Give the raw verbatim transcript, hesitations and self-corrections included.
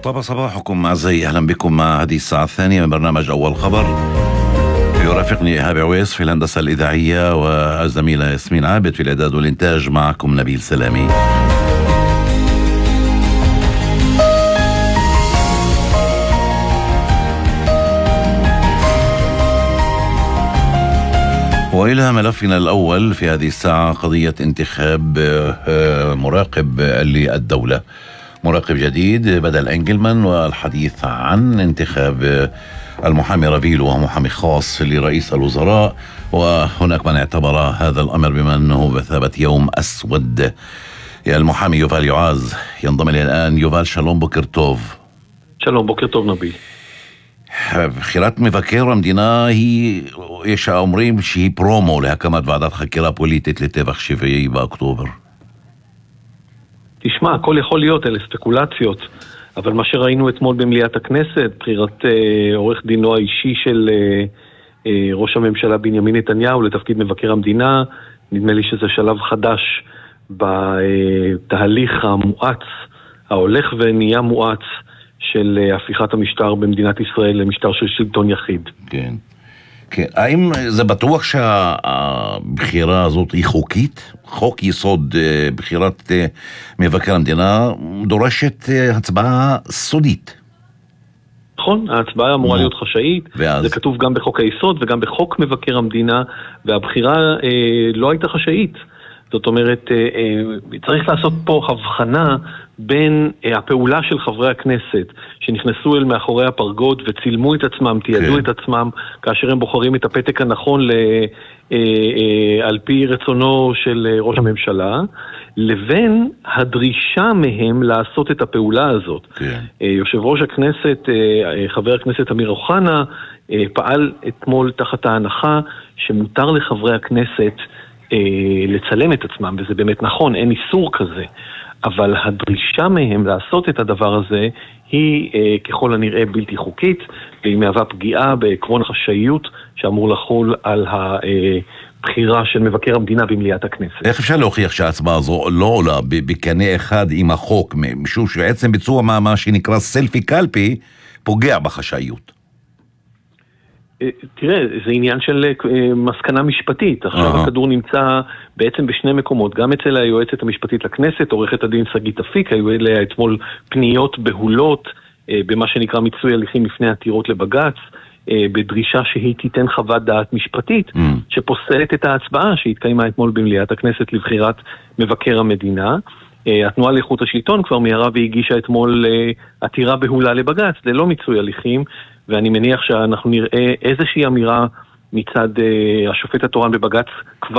طاب صباحكم أعزائي، أهلا بكم مع هذه الساعة الثانية من برنامج أول خبر. يرافقني إيهاب عويس في الهندسة الإذاعية والزميلة ياسمين عابد في الإعداد والإنتاج. معكم نبيل سلامي. وإلى ملفنا الأول في هذه الساعة قضية انتخاب مراقب للدولة، مراقب جديد بدل إنجلمان، والحديث عن انتخاب المحامي رافيلو وهو محامي خاص لرئيس الوزراء. وهناك من اعتبر هذا الأمر بما أنه بثابة يوم أسود. يا المحامي يوفال يعاز ينضم إلي الآن. يوفال, שלום, בוקר טוב. שלום, בוקר טוב נביל. בחירת מבקר המדינה היא, יש האומרים שהיא פרומו להקמת ועדת חקירה פוליטית לטבח שבעה באוקטובר. תשמע, הכל יכול להיות, אלה ספקולציות, אבל מה שראינו אתמול במליאת הכנסת, בחירת אה, עורך דינו האישי של אה, אה, ראש הממשלה בנימין נתניהו לתפקיד מבקר המדינה, נדמה לי שזה שלב חדש בתהליך המואץ, ההולך ונהיה מואץ, של הפיכת המשטר במדינת ישראל למשטר של שלטון יחיד. כן. כן. האם זה בטוח שהבחירה הזאת היא חוקית? חוק יסוד בחירת מבקר המדינה דורשת הצבעה סודית. נכון, ההצבעה אמורה להיות חשאית. ואז... זה כתוב גם בחוק היסוד וגם בחוק מבקר המדינה, והבחירה אה, לא הייתה חשאית. זאת אומרת, צריך לעשות פה הבחנה בין הפעולה של חברי הכנסת שנכנסו אל מאחורי הפרגוד וצילמו את עצמם, תיעדו את עצמם כאשר הם בוחרים את הפתק הנכון על פי רצונו של ראש הממשלה, לבין הדרישה מהם לעשות את הפעולה הזאת. יושב ראש הכנסת, חבר הכנסת אמיר אוחנה, פעל אתמול תחת ההנחה שמותר לחברי הכנסת לצלם את עצמם, וזה באמת נכון, אין איסור כזה, אבל הדרישה מהם לעשות את הדבר הזה היא ככל הנראה בלתי חוקית, והיא מהווה פגיעה בעקרון החשאיות שאמור לחול על הבחירה של מבקר המדינה במליאת הכנסת. איך אפשר להוכיח שההצבעה הזו לא עולה בקנה אחד עם החוק, משום שבעצם ביצוע מה, מה שנקרא סלפי קלפי פוגע בחשאיות? תראה, זה עניין של מסקנה משפטית. עכשיו הכדור נמצא בעצם בשני מקומות, גם אצל היועצת המשפטית לכנסת, עורכת הדין שגית אפיק, היו אליה אתמול פניות בהולות במה שנקרא מיצוי הליכים לפני עתירות לבג"ץ, בדרישה שהיא תיתן חוות דעת משפטית שפוסלת את ההצבעה שהתקיימה אתמול במליאת הכנסת לבחירת מבקר המדינה. התנועה לאיכות השלטון כבר מיהרה והגישה אתמול עתירה בהולה לבג"ץ ללא מיצוי הליכים, ואני מניח שאנחנו נראה איזושהי אמירה מצד השופט התורן בבג"ץ כבר